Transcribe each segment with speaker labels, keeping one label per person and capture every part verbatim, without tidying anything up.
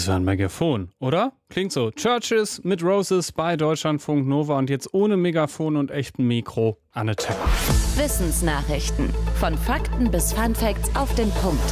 Speaker 1: Das war ein Megafon, oder? Klingt so. Churches mit Roses bei Deutschlandfunk Nova und jetzt ohne Megafon und echtem Mikro Anne Tipp.
Speaker 2: Wissensnachrichten. Von Fakten bis Funfacts auf den Punkt.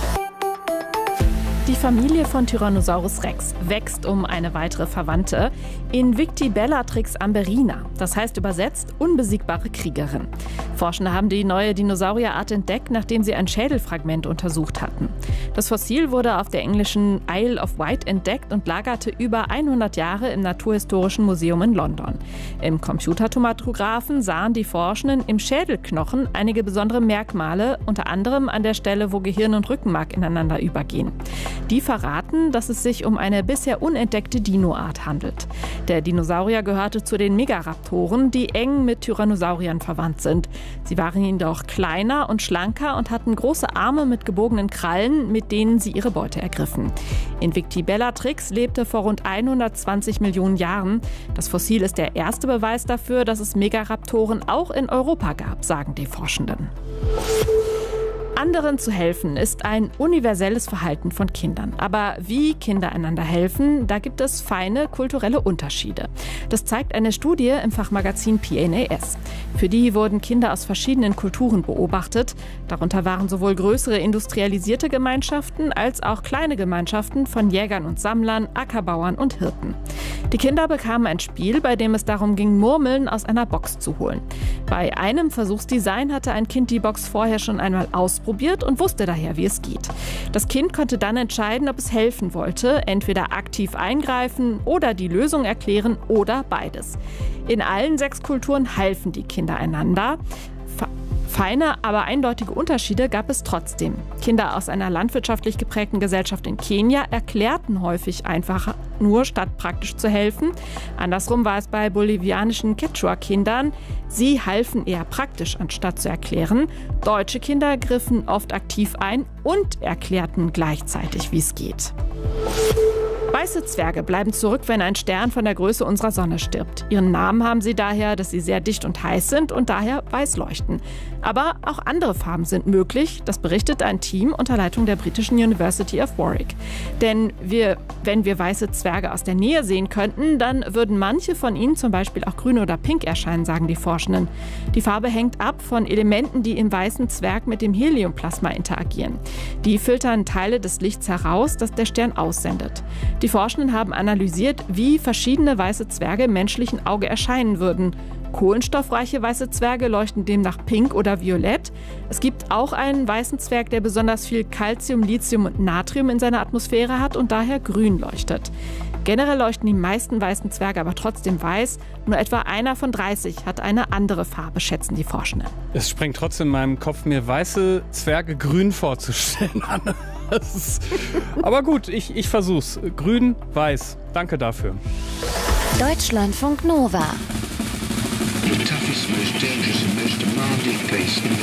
Speaker 3: Die Familie von Tyrannosaurus Rex wächst um eine weitere Verwandte. Invicti-Bellatrix amberina, das heißt übersetzt unbesiegbare Kriegerin. Forschende haben die neue Dinosaurierart entdeckt, nachdem sie ein Schädelfragment untersucht hatten. Das Fossil wurde auf der englischen Isle of Wight entdeckt und lagerte über hundert Jahre im Naturhistorischen Museum in London. Im Computertomographen sahen die Forschenden im Schädelknochen einige besondere Merkmale, unter anderem an der Stelle, wo Gehirn und Rückenmark ineinander übergehen. Die verraten, dass es sich um eine bisher unentdeckte Dinoart handelt. Der Dinosaurier gehörte zu den Megaraptoren, die eng mit Tyrannosauriern verwandt sind. Sie waren jedoch kleiner und schlanker und hatten große Arme mit gebogenen Krallen, mit denen sie ihre Beute ergriffen. Invicti-Bellatrix lebte vor rund hundertzwanzig Millionen Jahren. Das Fossil ist der erste Beweis dafür, dass es Megaraptoren auch in Europa gab, sagen die Forschenden. Anderen zu helfen ist ein universelles Verhalten von Kindern. Aber wie Kinder einander helfen, da gibt es feine kulturelle Unterschiede. Das zeigt eine Studie im Fachmagazin P N A S. Für die wurden Kinder aus verschiedenen Kulturen beobachtet. Darunter waren sowohl größere industrialisierte Gemeinschaften als auch kleine Gemeinschaften von Jägern und Sammlern, Ackerbauern und Hirten. Die Kinder bekamen ein Spiel, bei dem es darum ging, Murmeln aus einer Box zu holen. Bei einem Versuchsdesign hatte ein Kind die Box vorher schon einmal ausprobiert und wusste daher, wie es geht. Das Kind konnte dann entscheiden, ob es helfen wollte, entweder aktiv eingreifen oder die Lösung erklären oder beides. In allen sechs Kulturen halfen die Kinder einander. Feine, aber eindeutige Unterschiede gab es trotzdem. Kinder aus einer landwirtschaftlich geprägten Gesellschaft in Kenia erklärten häufig einfach nur, statt praktisch zu helfen. Andersrum war es bei bolivianischen Quechua-Kindern. Sie halfen eher praktisch, anstatt zu erklären. Deutsche Kinder griffen oft aktiv ein und erklärten gleichzeitig, wie es geht. Weiße Zwerge bleiben zurück, wenn ein Stern von der Größe unserer Sonne stirbt. Ihren Namen haben sie daher, dass sie sehr dicht und heiß sind und daher weiß leuchten. Aber auch andere Farben sind möglich, das berichtet ein Team unter Leitung der britischen University of Warwick. Denn wir, wenn wir weiße Zwerge aus der Nähe sehen könnten, dann würden manche von ihnen zum Beispiel auch grün oder pink erscheinen, sagen die Forschenden. Die Farbe hängt ab von Elementen, die im weißen Zwerg mit dem Heliumplasma interagieren. Die filtern Teile des Lichts heraus, das der Stern aussendet. Die Forschenden haben analysiert, wie verschiedene weiße Zwerge im menschlichen Auge erscheinen würden. Kohlenstoffreiche weiße Zwerge leuchten demnach pink oder violett. Es gibt auch einen weißen Zwerg, der besonders viel Calcium, Lithium und Natrium in seiner Atmosphäre hat und daher grün leuchtet. Generell leuchten die meisten weißen Zwerge aber trotzdem weiß. Nur etwa einer von dreißig hat eine andere Farbe, schätzen die Forschenden.
Speaker 1: Es sprengt trotzdem in meinem Kopf, mir weiße Zwerge grün vorzustellen, Anne. Das ist, aber gut, ich, ich versuch's. Grün, weiß. Danke dafür.
Speaker 2: Deutschlandfunk Nova.